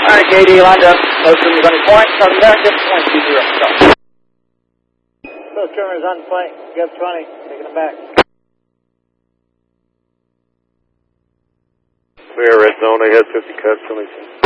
Alright, KD lined up. Most of them is on your point. Southern back, just point 20. Those terminals on the flank. Gov 20, taking them back. We are red zone, ahead 50 cuts, 26.